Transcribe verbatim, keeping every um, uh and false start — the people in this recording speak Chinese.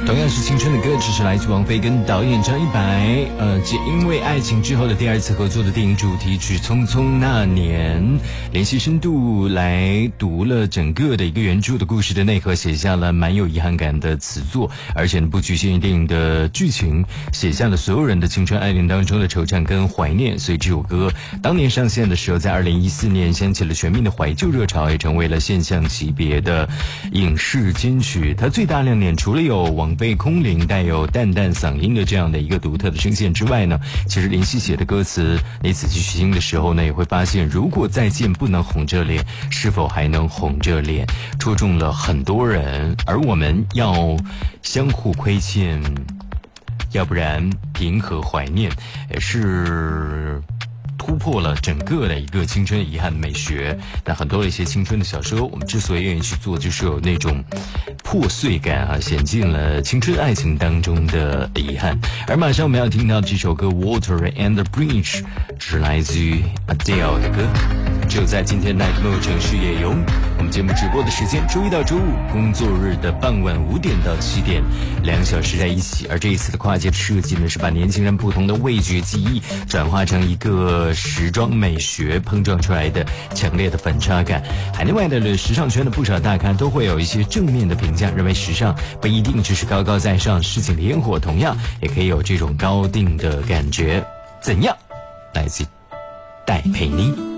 同样是青春的歌，这是来自王菲跟导演张一白，呃，皆因为爱情之后的第二次合作的电影主题曲《匆匆那年》，联系深度来读了整个的一个原著的故事的内核，写下了蛮有遗憾感的词作，而且呢不局限于电影的剧情，写下了所有人的青春爱恋当中的惆怅跟怀念。所以这首歌当年上线的时候，在二零一四年掀起了全民的怀旧热潮，也成为了现象级别的影视金曲。它最大亮点除了有王菲空灵带有淡淡嗓音的这样的一个独特的声线之外呢，其实林夕写的歌词你仔细去听的时候呢，也会发现如果再见不能红着脸，是否还能红着脸，戳中了很多人。而我们要相互亏欠，要不然平和怀念，也是突破了整个的一个青春遗憾的美学。那很多的一些青春的小说，我们之所以愿意去做，就是有那种破碎感啊，显尽了青春爱情当中的遗憾。而马上我们要听到这首歌《Water and the Bridge》，是来自于 Adele 的歌。只有在今天 Night Mode 城市夜游，我们节目直播的时间周一到周五工作日的傍晚五点到七点，两小时在一起。而这一次的跨界设计呢，是把年轻人不同的味觉记忆转化成一个时装美学碰撞出来的强烈的反差感。海内外的时尚圈的不少大咖都会有一些正面的评价，认为时尚不一定只是高高在上，事情的烟火同样也可以有这种高定的感觉。怎样？来自戴佩妮。